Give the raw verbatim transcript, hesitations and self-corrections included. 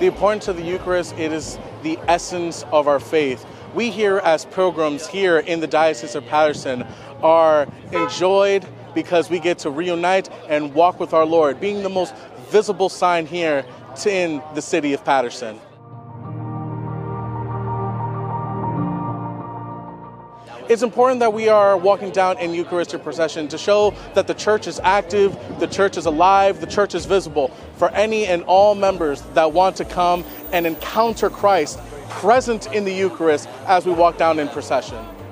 The importance of the Eucharist, it is the essence of our faith. We here as pilgrims here in the Diocese of Paterson are enjoyed because we get to reunite and walk with our Lord, being the most visible sign here in the city of Paterson. It's important that we are walking down in Eucharistic procession to show that the church is active, the church is alive, the church is visible for any and all members that want to come and encounter Christ present in the Eucharist as we walk down in procession.